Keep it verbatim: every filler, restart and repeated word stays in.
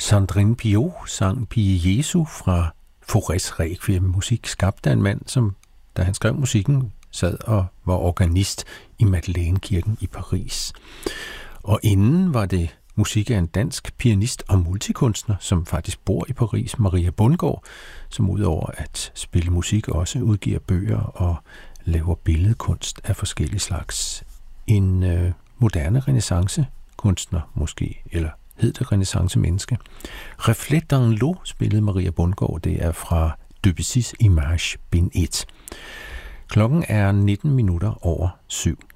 Sandrine Piau sang Pie Jesu fra Faurés Requiem, musik skabt af en mand, som, da han skrev musikken, sad og var organist i Madeleinekirken i Paris. Og inden var det musik af en dansk pianist og multikunstner, som faktisk bor i Paris, Maria Bundgaard, som udover at spille musik også udgiver bøger og laver billedkunst af forskellige slags. En øh, moderne renæssancekunstner måske, eller hed det renæssancemenneske. Reflet dans l'eau spillede Maria Bundgaard, det er fra Debussy's Image, bind et. Klokken er nitten minutter over syv.